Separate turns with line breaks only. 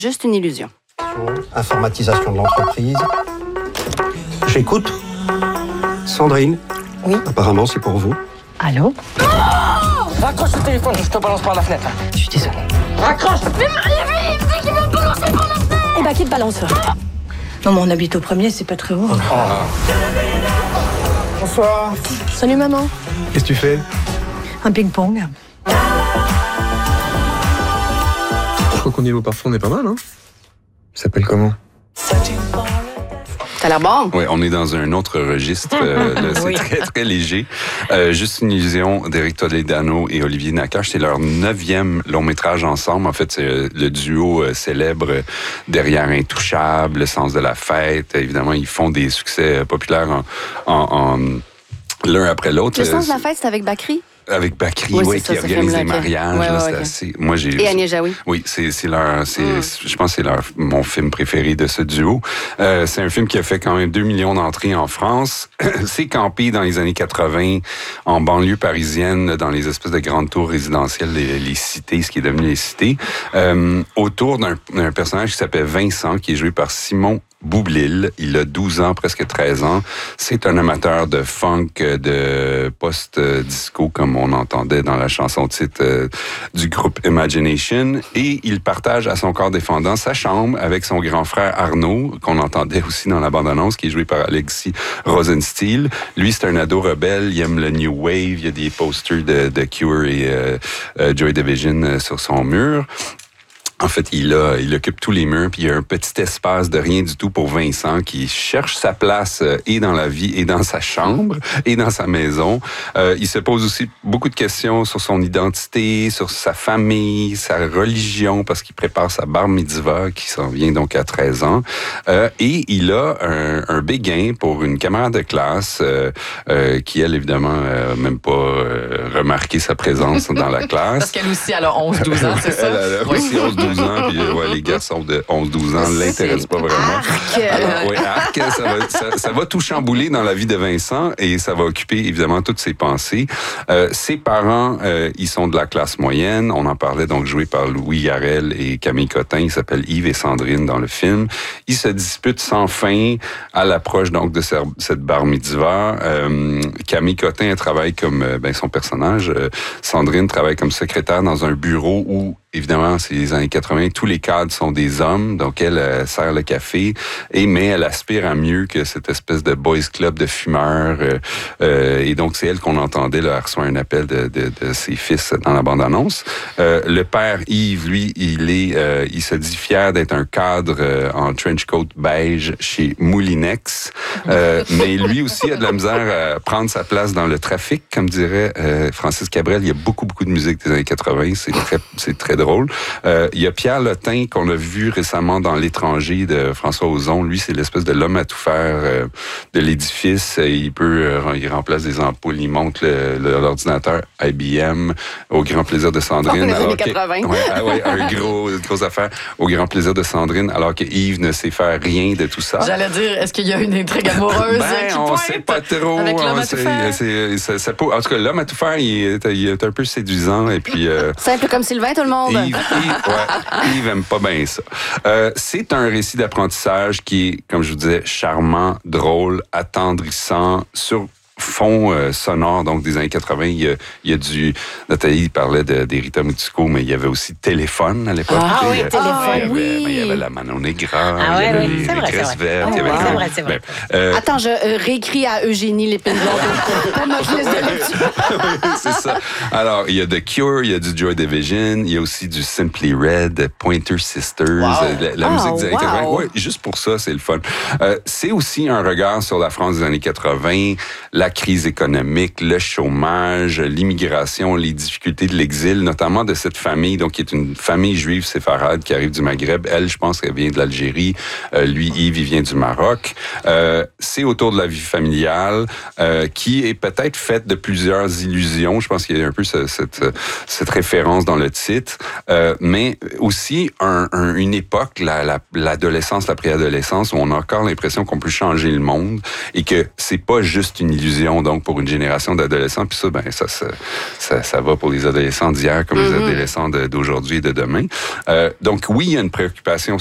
Juste une illusion.
Informatisation de l'entreprise. J'écoute. Sandrine.
Oui.
Apparemment, c'est pour vous.
Allô?
Raccroche le téléphone, je te balance par la fenêtre.
Je suis désolée.
Raccroche!
Mais Marie, il me dit qu'il va me balancer par la fenêtre!
Eh ben, qui te balance? Non, mais on habite au premier, c'est pas très haut.
Bonsoir.
Salut, maman.
Qu'est-ce que tu fais?
Un ping-pong.
Je crois qu'au niveau parfum, on est pas mal, hein? Ça s'appelle comment?
T'as l'air bon?
Oui, on est dans un autre registre. Là, c'est très, très léger. Juste une illusion d'Éric Toledano et Olivier Nakache. C'est leur 9e long-métrage ensemble. En fait, c'est le duo célèbre derrière Intouchable, Le sens de la fête. Évidemment, ils font des succès populaires en l'un après l'autre.
Le sens de la fête, c'est avec Bakri?
Avec Bakri,
Oui,
oui,
c'est
qui
ça,
organise des
film-là, ok.
mariages.
Ouais,
là,
ouais,
c'est
ok.
assez... Moi, j'ai...
Et Agnès Jaoui.
Oui, c'est leur... Je pense que c'est mon film préféré de ce duo. C'est un film qui a fait quand même 2 millions d'entrées en France. C'est campé dans les années 80, en banlieue parisienne, dans les espèces de grandes tours résidentielles, les cités, ce qui est devenu les cités, autour d'un personnage qui s'appelle Vincent, qui est joué par Simon Boublil. Il a 12 ans, presque 13 ans. C'est un amateur de funk, de post-disco, comme on entendait dans la chanson titre du groupe Imagination. Et il partage à son corps défendant sa chambre avec son grand frère Arnaud, qu'on entendait aussi dans la bande-annonce, qui est joué par Alexis Rosenstiel. Lui, c'est un ado rebelle. Il aime le New Wave. Il y a des posters de Cure et Joy Division sur son mur. En fait, il occupe tous les murs, puis il y a un petit espace de rien du tout pour Vincent qui cherche sa place et dans la vie, et dans sa chambre, et dans sa maison. Il se pose aussi beaucoup de questions sur son identité, sur sa famille, sa religion, parce qu'il prépare sa bar mitzvah qui s'en vient donc à 13 ans. Et il a un béguin pour une camarade de classe qui, elle, évidemment, même pas remarqué sa présence dans la classe.
Parce qu'elle aussi, elle a 11-12 ans, c'est ça?
Elle a aussi 11-12 ans, puis les garçons de 11-12 ans ne l'intéressent pas vraiment. Alors, oui, arc, ça va tout chambouler dans la vie de Vincent et ça va occuper évidemment toutes ses pensées. Ses parents, ils sont de la classe moyenne. On en parlait, donc joué par Louis Garrel et Camille Cotin. Ils s'appellent Yves et Sandrine dans le film. Ils se disputent sans fin à l'approche donc de cette bar mitzvah. Camille Cotin, elle travaille comme son personnage. Sandrine travaille comme secrétaire dans un bureau où évidemment, c'est les années 80. Tous les cadres sont des hommes, donc elle sert le café, mais elle aspire à mieux que cette espèce de boys club de fumeurs. Et donc, c'est elle qu'on entendait, là, elle reçoit un appel de ses fils dans la bande-annonce. Le père, Yves, lui, il se dit fier d'être un cadre en trench coat beige chez Moulinex. Mais lui aussi a de la misère à prendre sa place dans le trafic, comme dirait Francis Cabrel. Il y a beaucoup, beaucoup de musique des années 80. C'est très drôle. Il y a Pierre Lotin qu'on a vu récemment dans L'étranger de François Ozon. Lui, c'est l'espèce de l'homme à tout faire de l'édifice. Il remplace des ampoules, il monte l'ordinateur IBM au grand plaisir de Sandrine.
Les années 80.
Un gros affaire au grand plaisir de Sandrine, alors que Yves ne sait faire rien de tout ça.
J'allais dire, est-ce qu'il y a une intrigue amoureuse qui
on
pointe
sait pas trop.
avec l'homme à tout faire?
En tout cas, l'homme à tout faire, il est un peu séduisant. Et puis,
simple comme Sylvain, tout le monde.
Yves aime pas bien ça. C'est un récit d'apprentissage qui est, comme je vous disais, charmant, drôle, attendrissant, sur fond sonore, donc des années 80. Il y a du... Nathalie parlait d'Erita Mutsiko, mais il y avait aussi Téléphone à l'époque.
Ah oui, Téléphone,
oui. Il y avait la Manon Negra,
il y avait
les Graisses Vertes.
C'est vrai.
Attends, je réécris à Eugénie Lépine Blonde. Pas notre liste de lecture.
Oui, c'est ça. Alors, il y a The Cure, il y a du Joy Division, il y a aussi du Simply Red, Pointer Sisters, la musique des années 80. Oui, juste pour ça, c'est le fun. C'est aussi un regard sur la France des années 80, la crise économique, le chômage, l'immigration, les difficultés de l'exil, notamment de cette famille, donc qui est une famille juive séfarade qui arrive du Maghreb. Elle, je pense qu'elle vient de l'Algérie. Lui, Yves, il vient du Maroc. C'est autour de la vie familiale qui est peut-être faite de plusieurs illusions. Je pense qu'il y a un peu cette référence dans le titre. Mais aussi une époque, l'adolescence, la préadolescence, où on a encore l'impression qu'on peut changer le monde et que c'est pas juste une illusion. vision donc pour une génération d'adolescents. Puis ça va pour les adolescents d'hier comme les adolescents d'aujourd'hui et de demain. Donc oui, il y a une préoccupation